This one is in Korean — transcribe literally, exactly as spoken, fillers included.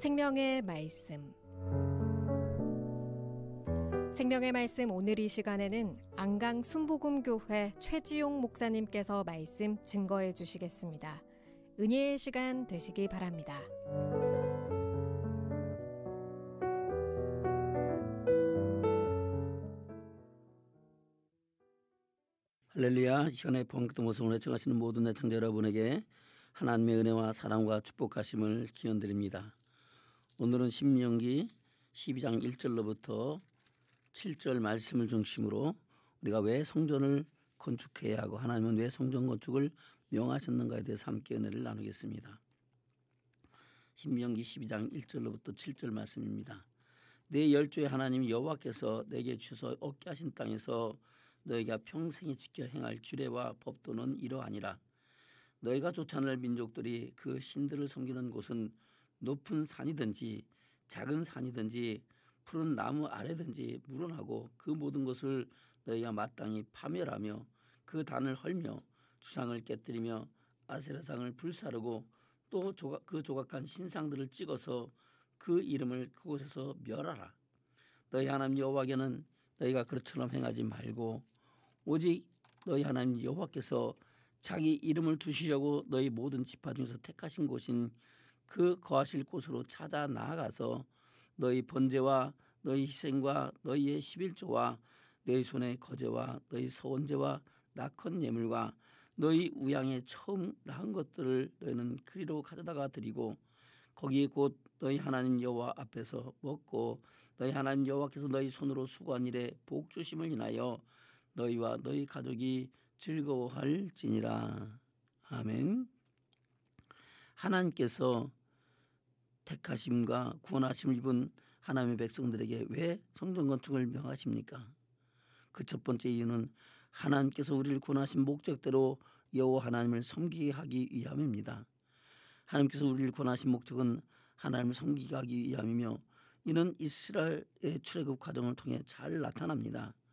생명의 말씀. 생명의 말씀 오늘 이 시간에는 안강 순복음교회 최지용 목사님께서 말씀 증거해 주시겠습니다. 은혜의 시간 되시기 바랍니다. 할렐루야. 시간의 본격적 모습을 애청하시는 모든 애청자 여러분에게 하나님의 은혜와 사랑과 축복하심을 기원드립니다. 오늘은 신명기 십이 장 일 절로부터 칠 절 말씀을 중심으로 우리가 왜 성전을 건축해야 하고 하나님은 왜 성전 건축을 명하셨는가에 대해서 함께 은혜를 나누겠습니다. 신명기 십이 장 일 절로부터 칠 절 말씀입니다. 내 열조의 하나님 여호와께서 내게 주셔서 얻게 하신 땅에서 너희가 평생에 지켜 행할 규례와 법도는 이러하니라. 너희가 쫓아낼 민족들이 그 신들을 섬기는 곳은 높은 산이든지 작은 산이든지 푸른 나무 아래든지 물어나고 그 모든 것을 너희가 마땅히 파멸하며 그 단을 헐며 주상을 깨뜨리며 아세라상을 불사르고 또 조각, 그 조각한 신상들을 찍어서 그 이름을 그곳에서 멸하라. 너희 하나님 여호와께는 너희가 그처럼 행하지 말고 오직 너희 하나님 여호와께서 자기 이름을 두시려고 너희 모든 지파 중에서 택하신 곳인 그 거하실 곳으로 찾아 나아가서 너희 번제와 너희 희생과 너희의 십일조와 너희 손의 거제와 너희 서원제와 낙헌 예물과 너희 우양의 처음 낳은 것들을 너희는 그리로 가져다가 드리고 거기에 곧 너희 하나님 여호와 앞에서 먹고 너희 하나님 여호와께서 너희 손으로 수고한 일에 복 주심을 인하여 너희와 너희 가족이 즐거워할지니라. 아멘. 하나님께서 택하심과 구원하심을 입은 하나님의 백성들에게 왜 성전 건축을 명하십니까? 그 첫 번째 이유는 하나님께서 우리를 구원하신 목적대로 여호와 하나님을 섬기게 하기 위함입니다. 하나님께서 우리를 구원하신 목적은 하나님을 섬기게 하기 위함이며 이는 이스라엘의 출애굽 과정을 통해 잘 나타납니다.